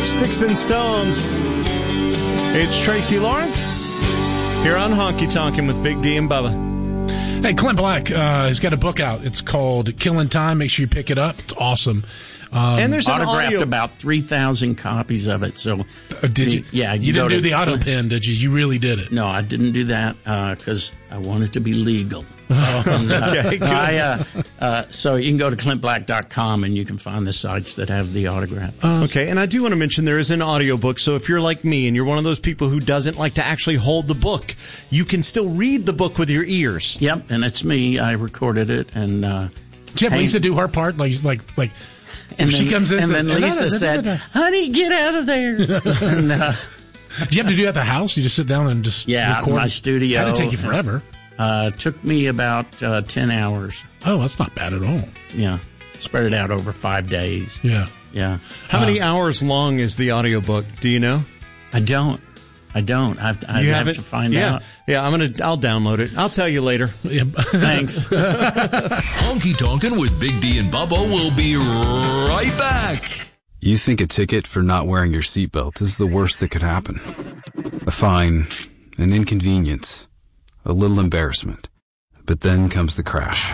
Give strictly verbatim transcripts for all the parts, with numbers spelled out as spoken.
Sticks and Stones. It's Tracy Lawrence here on Honky Tonkin' with Big D and Bubba. Hey, Clint Black uh, has got a book out. It's called Killing Time. Make sure you pick it up. It's awesome. Um, and there's autographed audio- about three thousand copies of it. So, uh, did you? Yeah, you, you didn't do the auto pen, did you? You really did it. No, I didn't do that because uh, I want it to be legal. Oh, and, uh, okay, good. I, uh, uh, so you can go to clint black dot com and you can find the sites that have the autograph. Uh, okay, and I do want to mention there is an audiobook, so if you're like me and you're one of those people who doesn't like to actually hold the book, you can still read the book with your ears. Yep, and it's me. I recorded it. And uh, did you have Lisa do her part? Like, like, like. And if then, she comes in and and then says, Lisa said, "Honey, get out of there." and, uh, do you have to do it at the house? You just sit down and just yeah, record? in my studio. That didn't take you forever. Uh, it took me about uh, ten hours. Oh, that's not bad at all. Yeah. Spread it out over five days. Yeah. Yeah. How uh, many hours long is the audiobook? Do you know? I don't. I don't. I, I you have haven't? to find yeah. out. Yeah, I'm gonna. I'll download it. I'll tell you later. Yeah. Thanks. Honky Tonkin' with Big D and Bubba will be right back. You think a ticket for not wearing your seatbelt is the worst that could happen. A fine, an inconvenience, a little embarrassment. But then comes the crash.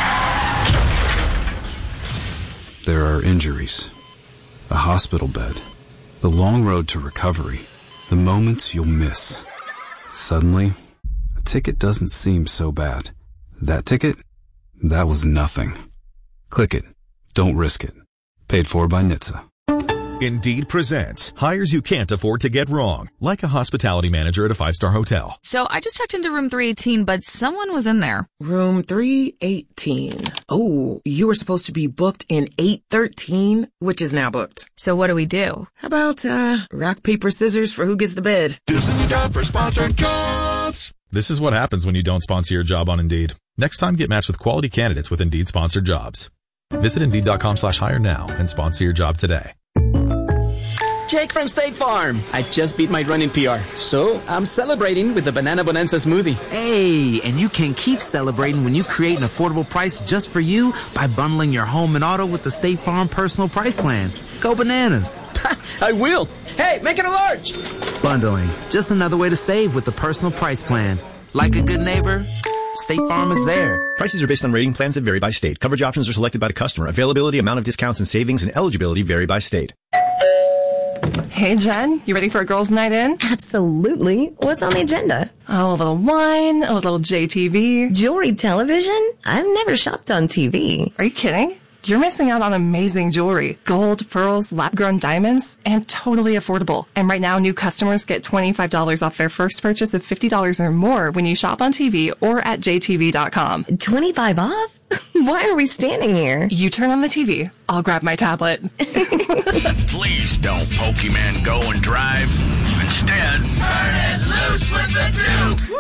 There are injuries, a hospital bed, the long road to recovery, the moments you'll miss. Suddenly, a ticket doesn't seem so bad. That ticket? That was nothing. Click it. Don't risk it. Paid for by N H T S A. Indeed presents hires you can't afford to get wrong, like a hospitality manager at a five-star hotel. So I just checked into room three eighteen, but someone was in there. Room three eighteen. Oh, you were supposed to be booked in eight thirteen, which is now booked. So what do we do? How about, uh, rock, paper, scissors for who gets the bed? This is the time for sponsored jobs. This is what happens when you don't sponsor your job on Indeed. Next time, get matched with quality candidates with Indeed sponsored jobs. Visit Indeed.com slash hire now and sponsor your job today. Jake from State Farm. I just beat my running P R, so I'm celebrating with the Banana Bonanza smoothie. Hey, and you can keep celebrating when you create an affordable price just for you by bundling your home and auto with the State Farm Personal Price Plan. Go bananas. I will. Hey, make it a large. Bundling. Just another way to save with the Personal Price Plan. Like a good neighbor, State Farm is there. Prices are based on rating plans that vary by state. Coverage options are selected by the customer. Availability, amount of discounts and savings, and eligibility vary by state. Hey, Jen, you ready for a girls' night in? Absolutely. What's on the agenda? Oh, a little wine, a little J T V. Jewelry television? I've never shopped on T V. Are you kidding? You're missing out on amazing jewelry. Gold, pearls, lab-grown diamonds, and totally affordable. And right now, new customers get twenty-five dollars off their first purchase of fifty dollars or more when you shop on T V or at J T V dot com. twenty-five off? Why are we standing here? You turn on the T V. I'll grab my tablet. Please don't Pokemon Go and drive. Instead, turn it loose with the Duke. Woo!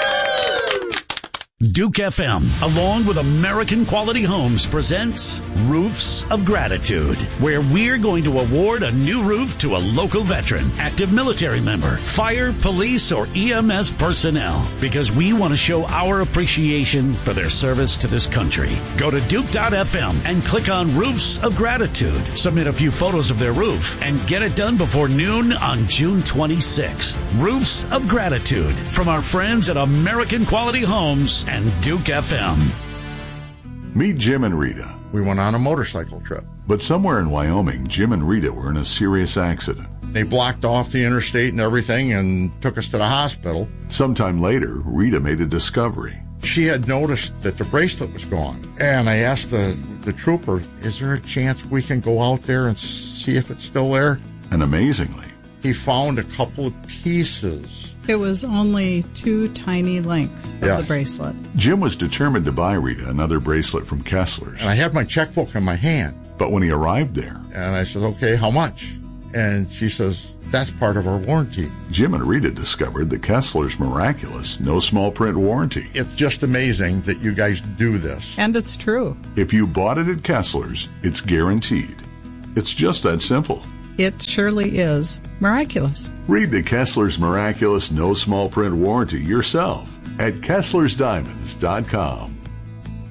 Duke F M, along with American Quality Homes, presents Roofs of Gratitude, where we're going to award a new roof to a local veteran, active military member, fire, police, or E M S personnel, because we want to show our appreciation for their service to this country. Go to Duke dot F M and click on Roofs of Gratitude. Submit a few photos of their roof and get it done before noon on June twenty-sixth. Roofs of Gratitude from our friends at American Quality Homes and Duke F M. Meet Jim and Rita. We went on a motorcycle trip. But somewhere in Wyoming, Jim and Rita were in a serious accident. They blocked off the interstate and everything and took us to the hospital. Sometime later, Rita made a discovery. She had noticed that the bracelet was gone. And I asked the, the trooper, is there a chance we can go out there and see if it's still there? And amazingly, he found a couple of pieces. It was only two tiny links of yes. the bracelet. Jim was determined to buy Rita another bracelet from Kessler's. And I had my checkbook in my hand. But when he arrived there... And I said, okay, how much? And she says, that's part of our warranty. Jim and Rita discovered the Kessler's miraculous no small print warranty. It's just amazing that you guys do this. And it's true. If you bought it at Kessler's, it's guaranteed. It's just that simple. It surely is miraculous. Read the Kessler's Miraculous No Small Print Warranty yourself at Kesslers Diamonds dot com.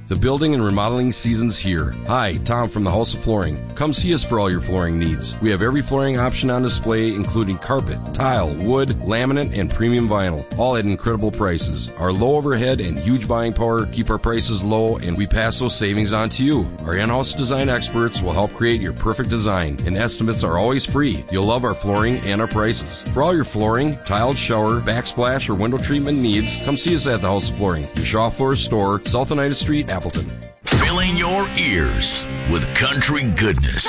The building and remodeling season's here. Hi, Tom from the House of Flooring. Come see us for all your flooring needs. We have every flooring option on display, including carpet, tile, wood, laminate, and premium vinyl, all at incredible prices. Our low overhead and huge buying power keep our prices low, and we pass those savings on to you. Our in-house design experts will help create your perfect design, and estimates are always free. You'll love our flooring and our prices. For all your flooring, tiled shower, backsplash, or window treatment needs, come see us at the House of Flooring, your Shaw Floors store, South Oneida Street, Appleton. Filling your ears with country goodness.